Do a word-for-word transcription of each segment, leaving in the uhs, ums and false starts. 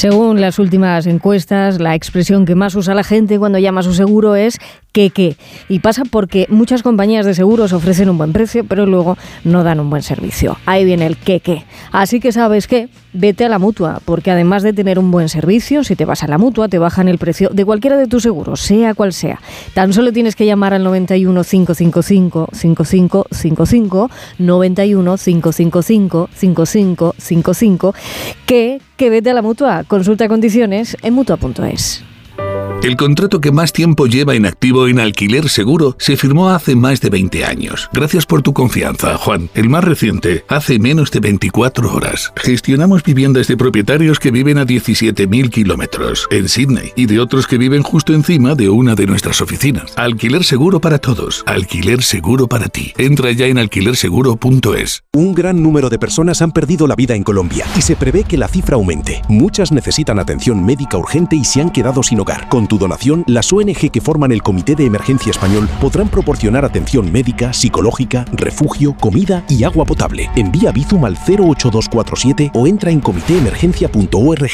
Según las últimas encuestas, la expresión que más usa la gente cuando llama a su seguro es ¿qué qué? Y pasa porque muchas compañías de seguros ofrecen un buen precio, pero luego no dan un buen servicio. Ahí viene el ¿qué qué? Así que ¿sabes qué? Vete a la Mutua, porque además de tener un buen servicio, si te vas a la Mutua te bajan el precio de cualquiera de tus seguros, sea cual sea. Tan solo tienes que llamar al noventa y uno, cinco cinco cinco, cinco cinco cinco cinco, noventa y uno, cinco cinco cinco, cinco cinco cinco cinco, que, que vete a la Mutua. Consulta condiciones en mutua punto es. El contrato que más tiempo lleva en activo en Alquiler Seguro se firmó hace más de veinte años. Gracias por tu confianza, Juan. El más reciente, hace menos de veinticuatro horas. Gestionamos viviendas de propietarios que viven a diecisiete mil kilómetros en Sydney y de otros que viven justo encima de una de nuestras oficinas. Alquiler Seguro para todos. Alquiler Seguro para ti. Entra ya en alquiler seguro punto es. Un gran número de personas han perdido la vida en Colombia y se prevé que la cifra aumente. Muchas necesitan atención médica urgente y se han quedado sin hogar. Con tu donación, las O N Ge que forman el Comité de Emergencia Español podrán proporcionar atención médica, psicológica, refugio, comida y agua potable. Envía Bizum al cero ocho dos cuatro siete o entra en comité emergencia punto org.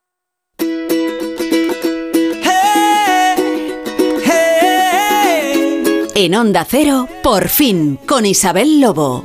En Onda Cero, Por Fin, con Isabel Lobo.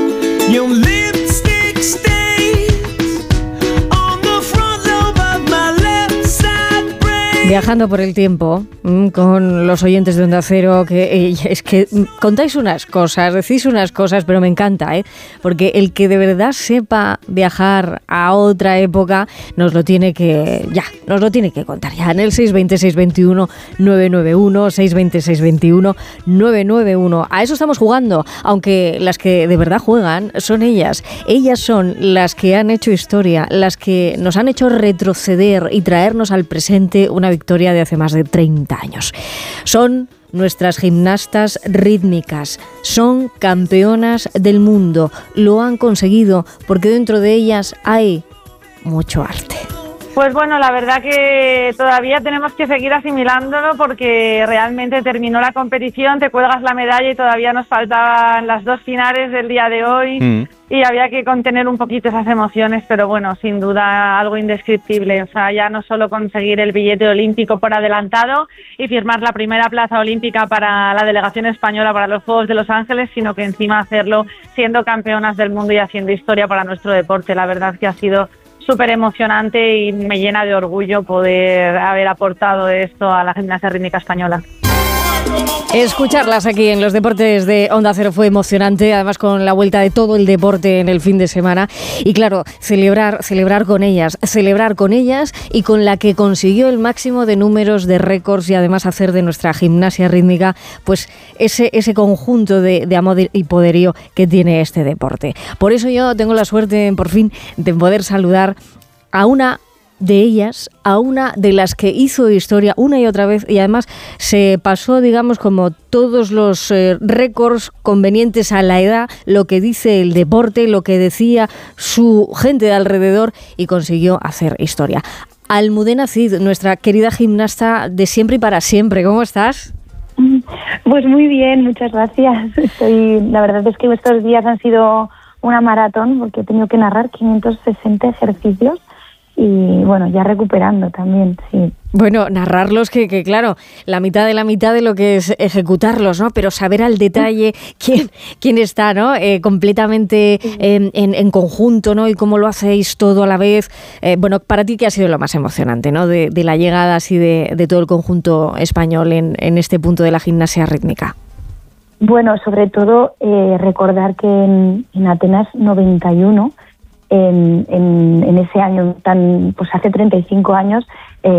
Viajando por el tiempo con los oyentes de Onda Cero, que es que contáis unas cosas, decís unas cosas, pero me encanta, ¿eh? Porque el que de verdad sepa viajar a otra época nos lo tiene que, ya, nos lo tiene que contar ya en el seis dos cero, seis dos uno, nueve nueve uno, seis dos cero, seis dos uno, nueve nueve uno. A eso estamos jugando, aunque las que de verdad juegan son ellas. Ellas son las que han hecho historia, las que nos han hecho retroceder y traernos al presente una victoria de hace más de treinta años. Son nuestras gimnastas rítmicas, son campeonas del mundo, lo han conseguido porque dentro de ellas hay mucho arte. Pues bueno, la verdad que todavía tenemos que seguir asimilándolo porque realmente terminó la competición, te cuelgas la medalla y todavía nos faltaban las dos finales del día de hoy mm. y había que contener un poquito esas emociones, pero bueno, sin duda algo indescriptible. O sea, ya no solo conseguir el billete olímpico por adelantado y firmar la primera plaza olímpica para la delegación española para los Juegos de Los Ángeles, sino que encima hacerlo siendo campeonas del mundo y haciendo historia para nuestro deporte. La verdad que ha sido súper emocionante y me llena de orgullo poder haber aportado esto a la gimnasia rítmica española. Escucharlas aquí en los deportes de Onda Cero fue emocionante, además con la vuelta de todo el deporte en el fin de semana. Y claro, celebrar, celebrar con ellas, celebrar con ellas y con la que consiguió el máximo de números de récords y además hacer de nuestra gimnasia rítmica pues ese, ese conjunto de, de amor y poderío que tiene este deporte. Por eso yo tengo la suerte, por fin, de poder saludar a una de ellas, a una de las que hizo historia una y otra vez y además se pasó, digamos, como todos los eh, récords convenientes a la edad, lo que dice el deporte, lo que decía su gente de alrededor y consiguió hacer historia. Almudena Cid, nuestra querida gimnasta de siempre y para siempre, ¿cómo estás? Pues muy bien, muchas gracias. Estoy, la verdad es que estos días han sido una maratón porque he tenido que narrar quinientos sesenta ejercicios. Y bueno, ya recuperando también, sí. Bueno, narrarlos que, que claro, la mitad de la mitad de lo que es ejecutarlos, ¿no? Pero saber al detalle quién, quién está, ¿no? Eh, completamente eh, en, en conjunto, ¿no? Y cómo lo hacéis todo a la vez. Eh, bueno, para ti, ¿qué ha sido lo más emocionante, ¿no? De, de la llegada así de, de todo el conjunto español en, en este punto de la gimnasia rítmica. Bueno, sobre todo eh, recordar que en, en Atenas noventa y uno... En, en, en ese año tan, pues hace treinta y cinco años,